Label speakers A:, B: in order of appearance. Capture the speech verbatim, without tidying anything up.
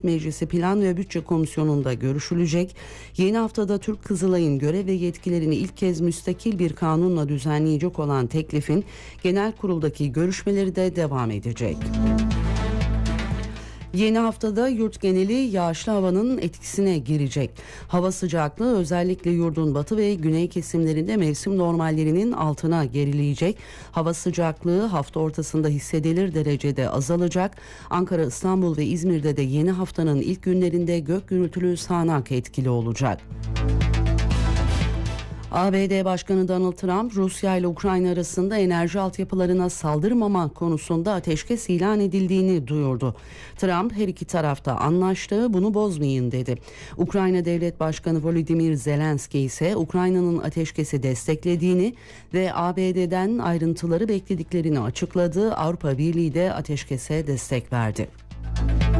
A: Meclisi Plan ve Bütçe Komisyonu'nda görüşülecek. Yeni haftada Türk Kızılay'ın görev ve yetkilerini ilk kez müstakil bir kanunla düzenleyecek olan teklifin genel kuruldaki görüşmeleri de devam edecek. Yeni haftada yurt geneli yağışlı havanın etkisine girecek. Hava sıcaklığı özellikle yurdun batı ve güney kesimlerinde mevsim normallerinin altına gerileyecek. Hava sıcaklığı hafta ortasında hissedilir derecede azalacak. Ankara, İstanbul ve İzmir'de de yeni haftanın ilk günlerinde gök gürültülü sağanak etkili olacak. A B D Başkanı Donald Trump, Rusya ile Ukrayna arasında enerji altyapılarına saldırmama konusunda ateşkes ilan edildiğini duyurdu. Trump, her iki tarafta anlaştı, bunu bozmayın dedi. Ukrayna Devlet Başkanı Volodymyr Zelenski ise Ukrayna'nın ateşkesi desteklediğini ve A B D'den ayrıntıları beklediklerini açıkladı. Avrupa Birliği de ateşkese destek verdi.